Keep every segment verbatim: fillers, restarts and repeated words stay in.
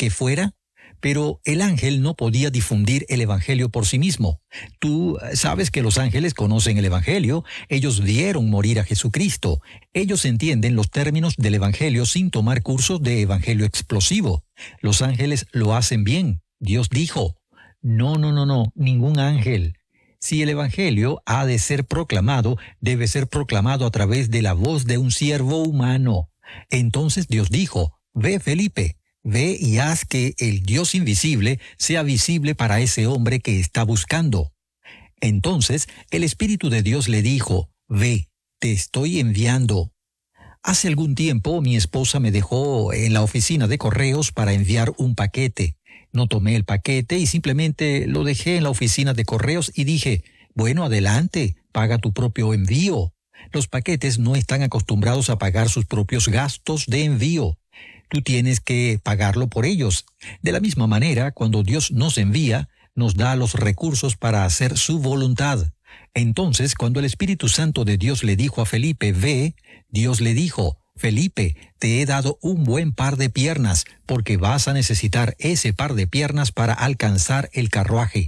que fuera? Pero el ángel no podía difundir el evangelio por sí mismo. Tú sabes que los ángeles conocen el evangelio, ellos vieron morir a Jesucristo. Ellos entienden los términos del evangelio sin tomar cursos de evangelio explosivo. Los ángeles lo hacen bien. Dios dijo, no, no, no, no, ningún ángel. Si el evangelio ha de ser proclamado, debe ser proclamado a través de la voz de un siervo humano. Entonces Dios dijo, ve Felipe, ve y haz que el Dios invisible sea visible para ese hombre que está buscando. Entonces el Espíritu de Dios le dijo, ve, te estoy enviando. Hace algún tiempo mi esposa me dejó en la oficina de correos para enviar un paquete. No tomé el paquete y simplemente lo dejé en la oficina de correos y dije, bueno, adelante, paga tu propio envío. Los paquetes no están acostumbrados a pagar sus propios gastos de envío. Tú tienes que pagarlo por ellos. De la misma manera, cuando Dios nos envía, nos da los recursos para hacer su voluntad. Entonces, cuando el Espíritu Santo de Dios le dijo a Felipe, ve, Dios le dijo, Felipe, te he dado un buen par de piernas, porque vas a necesitar ese par de piernas para alcanzar el carruaje.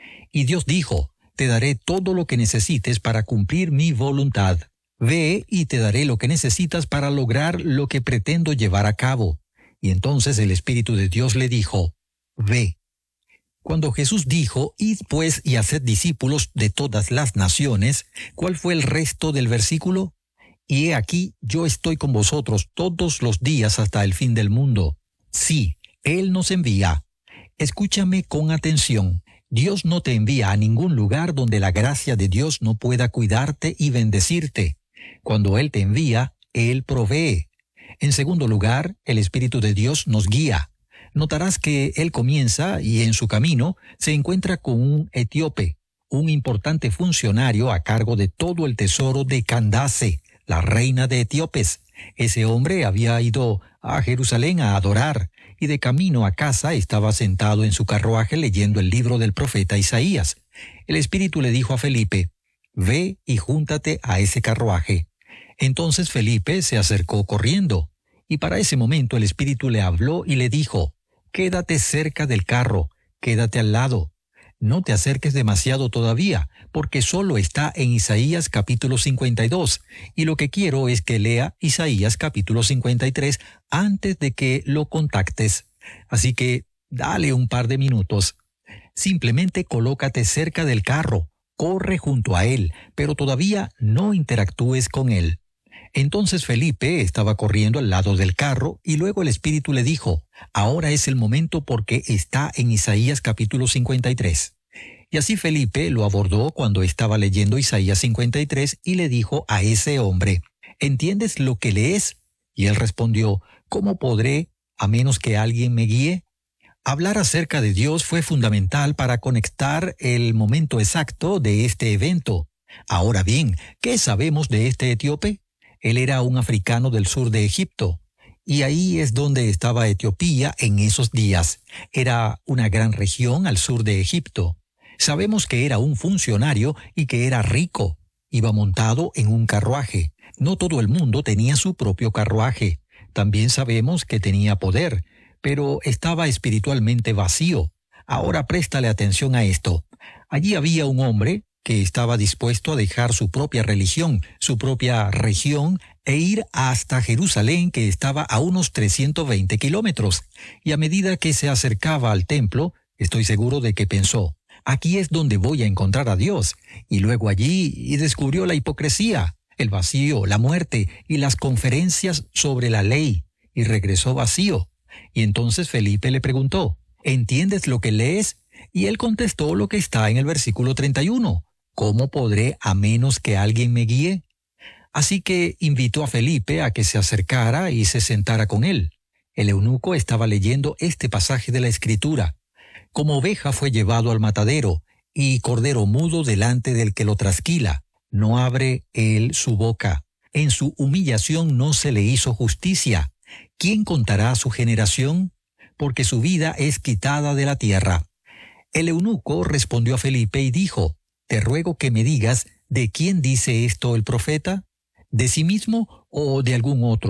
Y Dios dijo, te daré todo lo que necesites para cumplir mi voluntad. Ve y te daré lo que necesitas para lograr lo que pretendo llevar a cabo. Y entonces el Espíritu de Dios le dijo, ve. Cuando Jesús dijo, id pues y haced discípulos de todas las naciones, ¿cuál fue el resto del versículo? Y he aquí, yo estoy con vosotros todos los días hasta el fin del mundo. Sí, Él nos envía. Escúchame con atención. Dios no te envía a ningún lugar donde la gracia de Dios no pueda cuidarte y bendecirte. Cuando Él te envía, Él provee. En segundo lugar, el Espíritu de Dios nos guía. Notarás que Él comienza y en su camino se encuentra con un etíope, un importante funcionario a cargo de todo el tesoro de Candace, la reina de Etíopes. Ese hombre había ido a Jerusalén a adorar y de camino a casa estaba sentado en su carruaje leyendo el libro del profeta Isaías. El Espíritu le dijo a Felipe, ve y júntate a ese carruaje. Entonces Felipe se acercó corriendo, y para ese momento el Espíritu le habló y le dijo, quédate cerca del carro, quédate al lado. No te acerques demasiado todavía, porque solo está en Isaías capítulo cincuenta y dos, y lo que quiero es que lea Isaías capítulo cincuenta y tres antes de que lo contactes. Así que dale un par de minutos. Simplemente colócate cerca del carro, corre junto a él, pero todavía no interactúes con él. Entonces Felipe estaba corriendo al lado del carro y luego el Espíritu le dijo, ahora es el momento porque está en Isaías capítulo cincuenta y tres. Y así Felipe lo abordó cuando estaba leyendo Isaías cincuenta y tres y le dijo a ese hombre, ¿entiendes lo que lees? Y él respondió, ¿cómo podré a menos que alguien me guíe? Hablar acerca de Dios fue fundamental para conectar el momento exacto de este evento. Ahora bien, ¿qué sabemos de este etíope? Él era un africano del sur de Egipto, y ahí es donde estaba Etiopía en esos días. Era una gran región al sur de Egipto. Sabemos que era un funcionario y que era rico. Iba montado en un carruaje. No todo el mundo tenía su propio carruaje. También sabemos que tenía poder, pero estaba espiritualmente vacío. Ahora préstale atención a esto. Allí había un hombre que estaba dispuesto a dejar su propia religión, su propia región, e ir hasta Jerusalén, que estaba a unos trescientos veinte kilómetros. Y a medida que se acercaba al templo, estoy seguro de que pensó, aquí es donde voy a encontrar a Dios. Y luego allí y descubrió la hipocresía, el vacío, la muerte y las conferencias sobre la ley, y regresó vacío. Y entonces Felipe le preguntó, ¿entiendes lo que lees? Y él contestó lo que está en el versículo treinta y uno. ¿Cómo podré a menos que alguien me guíe? Así que invitó a Felipe a que se acercara y se sentara con él. El eunuco estaba leyendo este pasaje de la Escritura. Como oveja fue llevado al matadero, y cordero mudo delante del que lo trasquila. No abre él su boca. En su humillación no se le hizo justicia. ¿Quién contará su generación? Porque su vida es quitada de la tierra. El eunuco respondió a Felipe y dijo, te ruego que me digas, ¿de quién dice esto el profeta? ¿De sí mismo o de algún otro?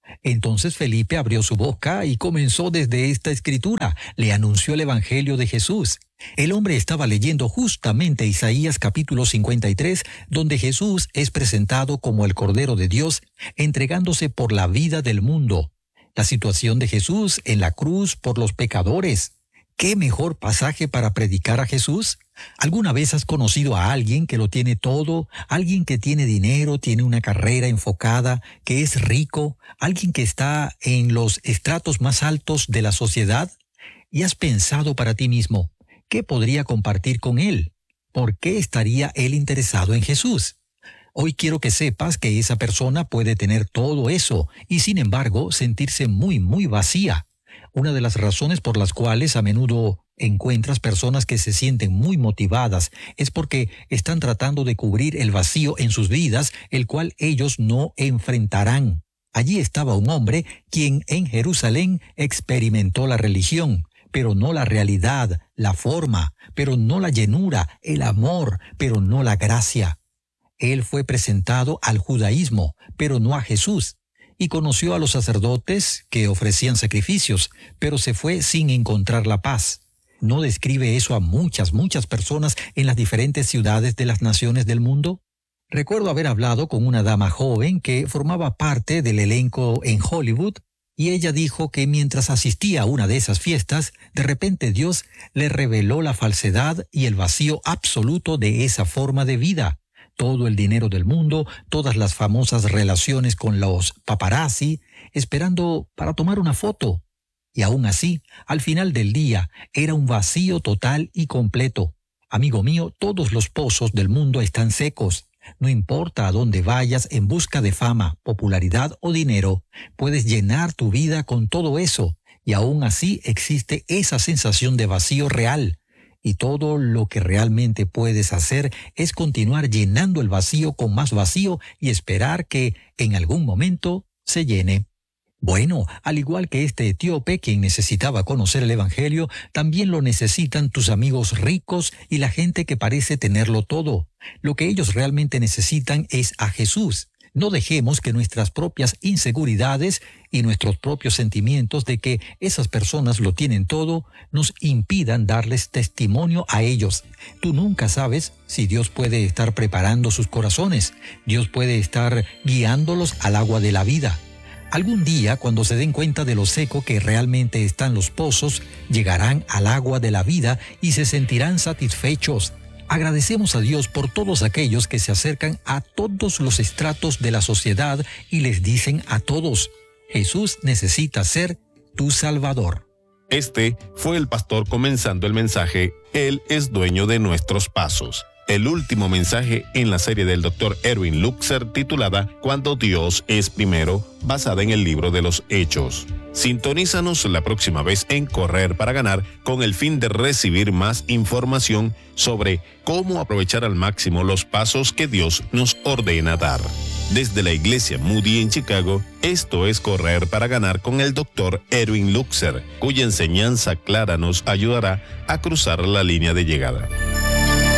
Entonces Felipe abrió su boca y comenzó desde esta escritura. Le anunció el Evangelio de Jesús. El hombre estaba leyendo justamente Isaías capítulo cincuenta y tres, donde Jesús es presentado como el Cordero de Dios, entregándose por la vida del mundo. La situación de Jesús en la cruz por los pecadores. ¿Qué mejor pasaje para predicar a Jesús? ¿Alguna vez has conocido a alguien que lo tiene todo? ¿Alguien que tiene dinero, tiene una carrera enfocada, que es rico? ¿Alguien que está en los estratos más altos de la sociedad? ¿Y has pensado para ti mismo, qué podría compartir con él? ¿Por qué estaría él interesado en Jesús? Hoy quiero que sepas que esa persona puede tener todo eso y sin embargo sentirse muy, muy vacía. Una de las razones por las cuales a menudo encuentras personas que se sienten muy motivadas es porque están tratando de cubrir el vacío en sus vidas, el cual ellos no enfrentarán. Allí estaba un hombre quien en Jerusalén experimentó la religión, pero no la realidad, la forma, pero no la llenura, el amor, pero no la gracia. Él fue presentado al judaísmo, pero no a Jesús. Y conoció a los sacerdotes que ofrecían sacrificios, pero se fue sin encontrar la paz. ¿No describe eso a muchas, muchas personas en las diferentes ciudades de las naciones del mundo? Recuerdo haber hablado con una dama joven que formaba parte del elenco en Hollywood, y ella dijo que mientras asistía a una de esas fiestas, de repente Dios le reveló la falsedad y el vacío absoluto de esa forma de vida. Todo el dinero del mundo, todas las famosas relaciones con los paparazzi, esperando para tomar una foto. Y aún así, al final del día, era un vacío total y completo. Amigo mío, todos los pozos del mundo están secos. No importa a dónde vayas en busca de fama, popularidad o dinero, puedes llenar tu vida con todo eso, y aún así existe esa sensación de vacío real. Y todo lo que realmente puedes hacer es continuar llenando el vacío con más vacío y esperar que en algún momento se llene. Bueno, al igual que este etíope quien necesitaba conocer el Evangelio, también lo necesitan tus amigos ricos y la gente que parece tenerlo todo. Lo que ellos realmente necesitan es a Jesús. No dejemos que nuestras propias inseguridades y nuestros propios sentimientos de que esas personas lo tienen todo nos impidan darles testimonio a ellos. Tú nunca sabes si Dios puede estar preparando sus corazones. Dios puede estar guiándolos al agua de la vida. Algún día, cuando se den cuenta de lo seco que realmente están los pozos, llegarán al agua de la vida y se sentirán satisfechos. Agradecemos a Dios por todos aquellos que se acercan a todos los estratos de la sociedad y les dicen a todos, Jesús necesita ser tu Salvador. Este fue el pastor comenzando el mensaje, Él es dueño de nuestros pasos. El último mensaje en la serie del doctor Erwin Lutzer titulada Cuando Dios es primero, basada en el libro de los Hechos. Sintonízanos la próxima vez en Correr para Ganar con el fin de recibir más información sobre cómo aprovechar al máximo los pasos que Dios nos ordena dar. Desde la iglesia Moody en Chicago, esto es Correr para Ganar con el doctor Erwin Lutzer, cuya enseñanza clara nos ayudará a cruzar la línea de llegada.